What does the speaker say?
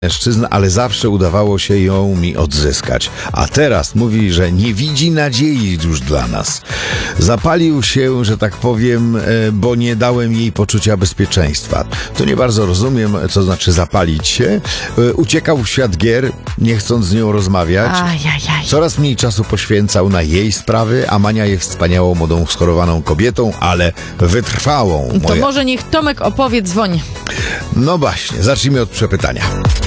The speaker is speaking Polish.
mężczyzn, ale zawsze udawało się ją mi odzyskać. A teraz mówi, że nie widzi nadziei już dla nas. Zapalił się, że tak powiem, bo nie dałem jej poczucia bezpieczeństwa. To nie bardzo rozumiem, co znaczy zapalić się. Uciekał w świat gier, nie chcąc z nią rozmawiać. Ajajaj. Coraz mniej czasu poświęcał na jej sprawy, a Mania jest wspaniałą, młodą, schorowaną kobietą, ale wytrwałą. To może niech Tomek opowie, dzwoń. No właśnie, zacznijmy od przepytania.